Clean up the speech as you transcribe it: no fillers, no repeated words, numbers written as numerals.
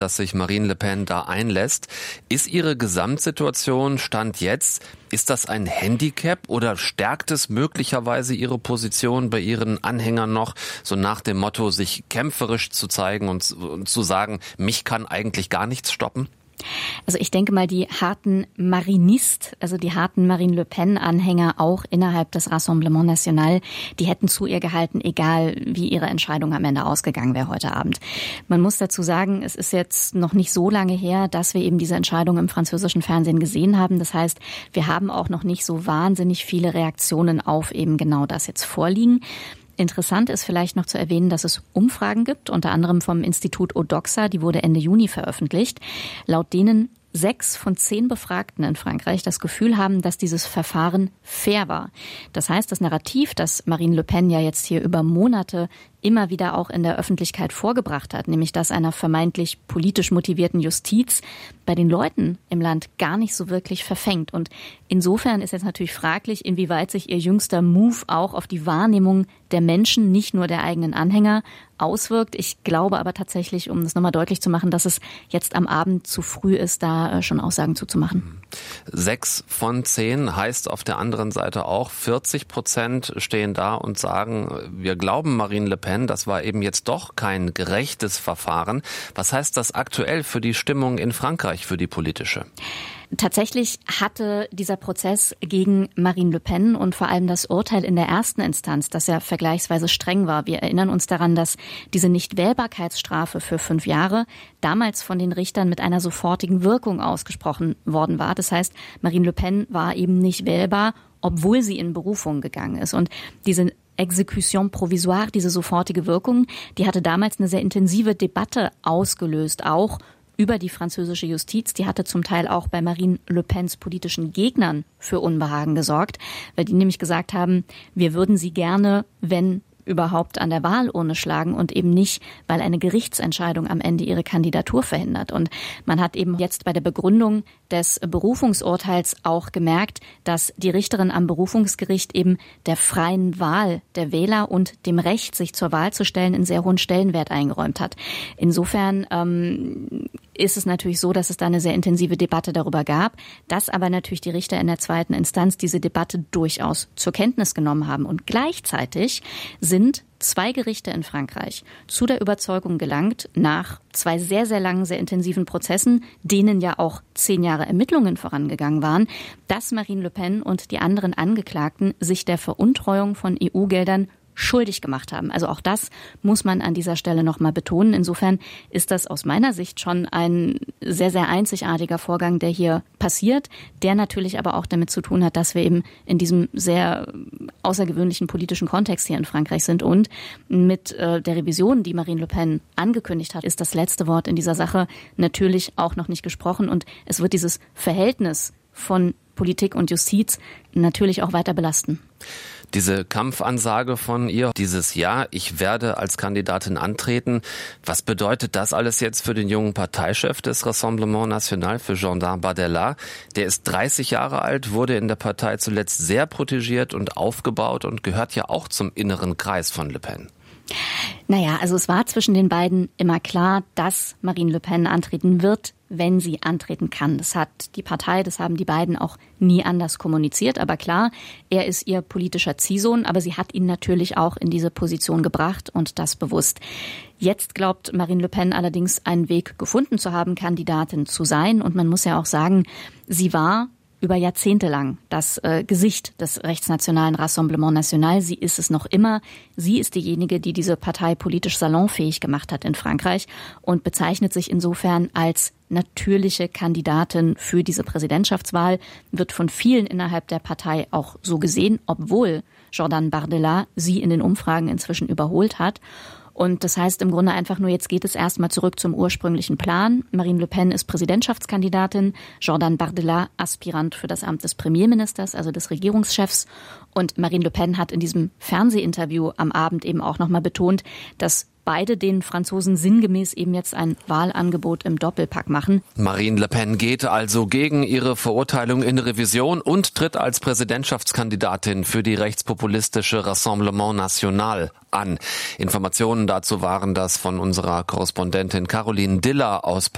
dass sich Marine Le Pen da einlässt. Ist ihre Gesamtsituation Stand jetzt, ist das ein Handicap oder stärkt es möglicherweise ihre Position bei ihren Anhängern noch, so nach dem Motto, sich kämpferisch zu zeigen und zu sagen, mich kann eigentlich gar nichts stoppen? Also ich denke mal, die harten Marinist, also die harten Marine Le Pen-Anhänger auch innerhalb des Rassemblement National, die hätten zu ihr gehalten, egal wie ihre Entscheidung am Ende ausgegangen wäre heute Abend. Man muss dazu sagen, es ist jetzt noch nicht so lange her, dass wir eben diese Entscheidung im französischen Fernsehen gesehen haben. Das heißt, wir haben auch noch nicht so wahnsinnig viele Reaktionen auf eben genau das jetzt vorliegen. Interessant ist vielleicht noch zu erwähnen, dass es Umfragen gibt, unter anderem vom Institut Odoxa, die wurde Ende Juni veröffentlicht, laut denen 6 von 10 Befragten in Frankreich das Gefühl haben, dass dieses Verfahren fair war. Das heißt, das Narrativ, das Marine Le Pen ja jetzt hier über Monate immer wieder auch in der Öffentlichkeit vorgebracht hat, nämlich das einer vermeintlich politisch motivierten Justiz, bei den Leuten im Land gar nicht so wirklich verfängt. Und insofern ist jetzt natürlich fraglich, inwieweit sich ihr jüngster Move auch auf die Wahrnehmung der Menschen, nicht nur der eigenen Anhänger, auswirkt. Ich glaube aber tatsächlich, um das nochmal deutlich zu machen, dass es jetzt am Abend zu früh ist, da schon Aussagen zuzumachen. 6 von 10 heißt auf der anderen Seite auch, 40% stehen da und sagen, wir glauben Marine Le Pen, das war eben jetzt doch kein gerechtes Verfahren. Was heißt das aktuell für die Stimmung in Frankreich, für die politische? Tatsächlich hatte dieser Prozess gegen Marine Le Pen und vor allem das Urteil in der ersten Instanz, das ja vergleichsweise streng war. Wir erinnern uns daran, dass diese Nichtwählbarkeitsstrafe für 5 Jahre damals von den Richtern mit einer sofortigen Wirkung ausgesprochen worden war. Das heißt, Marine Le Pen war eben nicht wählbar, obwohl sie in Berufung gegangen ist. Und diese Exécution provisoire, diese sofortige Wirkung, die hatte damals eine sehr intensive Debatte ausgelöst, auch über die französische Justiz. Die hatte zum Teil auch bei Marine Le Pens politischen Gegnern für Unbehagen gesorgt, weil die nämlich gesagt haben, wir würden sie gerne, wenn überhaupt, an der Wahlurne schlagen und eben nicht, weil eine Gerichtsentscheidung am Ende ihre Kandidatur verhindert. Und man hat eben jetzt bei der Begründung des Berufungsurteils auch gemerkt, dass die Richterin am Berufungsgericht eben der freien Wahl der Wähler und dem Recht, sich zur Wahl zu stellen, einen sehr hohen Stellenwert eingeräumt hat. Insofern ist es natürlich so, dass es da eine sehr intensive Debatte darüber gab, dass aber natürlich die Richter in der zweiten Instanz diese Debatte durchaus zur Kenntnis genommen haben. Und gleichzeitig sind 2 Gerichte in Frankreich zu der Überzeugung gelangt, nach 2 sehr, sehr langen, sehr intensiven Prozessen, denen ja auch 10 Jahre Ermittlungen vorangegangen waren, dass Marine Le Pen und die anderen Angeklagten sich der Veruntreuung von EU-Geldern schuldig gemacht haben. Also auch das muss man an dieser Stelle nochmal betonen. Insofern ist das aus meiner Sicht schon ein sehr, sehr einzigartiger Vorgang, der hier passiert, der natürlich aber auch damit zu tun hat, dass wir eben in diesem sehr außergewöhnlichen politischen Kontext hier in Frankreich sind. Und mit der Revision, die Marine Le Pen angekündigt hat, ist das letzte Wort in dieser Sache natürlich auch noch nicht gesprochen. Und es wird dieses Verhältnis von Politik und Justiz natürlich auch weiter belasten. Diese Kampfansage von ihr, dieses Jahr, ich werde als Kandidatin antreten. Was bedeutet das alles jetzt für den jungen Parteichef des Rassemblement National, für Jordan Bardella? Der ist 30 Jahre alt, wurde in der Partei zuletzt sehr protegiert und aufgebaut und gehört ja auch zum inneren Kreis von Le Pen. Naja, also es war zwischen den beiden immer klar, dass Marine Le Pen antreten wird, wenn sie antreten kann. Das hat die Partei, das haben die beiden auch nie anders kommuniziert. Aber klar, er ist ihr politischer Ziehsohn, aber sie hat ihn natürlich auch in diese Position gebracht und das bewusst. Jetzt glaubt Marine Le Pen allerdings, einen Weg gefunden zu haben, Kandidatin zu sein. Und man muss ja auch sagen, sie war über Jahrzehnte lang das Gesicht des rechtsnationalen Rassemblement National. Sie ist es noch immer. Sie ist diejenige, die diese Partei politisch salonfähig gemacht hat in Frankreich und bezeichnet sich insofern als natürliche Kandidatin für diese Präsidentschaftswahl, wird von vielen innerhalb der Partei auch so gesehen, obwohl Jordan Bardella sie in den Umfragen inzwischen überholt hat. Und das heißt im Grunde einfach nur, jetzt geht es erstmal zurück zum ursprünglichen Plan. Marine Le Pen ist Präsidentschaftskandidatin, Jordan Bardella Aspirant für das Amt des Premierministers, also des Regierungschefs. Und Marine Le Pen hat in diesem Fernsehinterview am Abend eben auch nochmal betont, dass beide den Franzosen sinngemäß eben jetzt ein Wahlangebot im Doppelpack machen. Marine Le Pen geht also gegen ihre Verurteilung in Revision und tritt als Präsidentschaftskandidatin für die rechtspopulistische Rassemblement National an. Informationen dazu waren das von unserer Korrespondentin Caroline Diller aus